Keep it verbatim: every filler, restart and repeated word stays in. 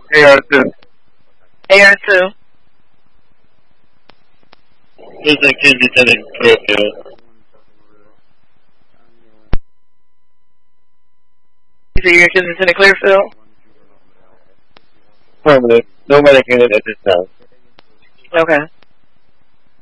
A R two. A R two. Houston, Kid Lieutenant Clearfield. You say you're accusing Lieutenant Clearfield? Affirmative. No medic unit at this time. Okay.